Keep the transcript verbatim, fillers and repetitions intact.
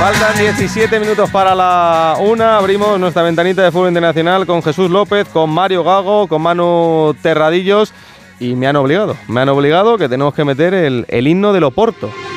Faltan diecisiete minutos para la una. Abrimos nuestra ventanita de fútbol internacional con Jesús López, con Mario Gago, con Manu Terradillos. Y me han obligado, me han obligado que tenemos que meter el, el himno del Oporto.